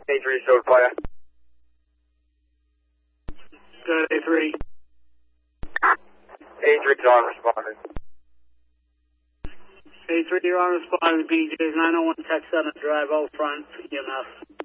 A3 showed fire. Good, A3. A3's on responding. A3, you're on responding to BJ's 901 Tech 7 Drive out front, EMS.